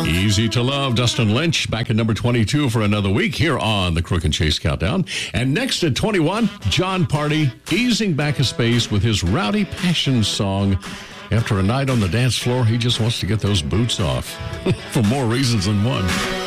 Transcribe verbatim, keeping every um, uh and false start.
Easy to Love, Dustin Lynch, back at number twenty-two for another week here on the Crook and Chase Countdown. And next at twenty-one, John Party, easing back a space with his Rowdy Passion song. After a night on the dance floor, he just wants to get those boots off for more reasons than one.